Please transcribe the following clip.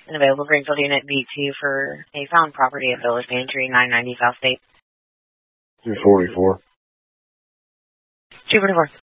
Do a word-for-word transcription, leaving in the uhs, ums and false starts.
An available Greenfield unit B two for a found property at Village Pantry, nine ninety South State. two forty-four. two forty-four.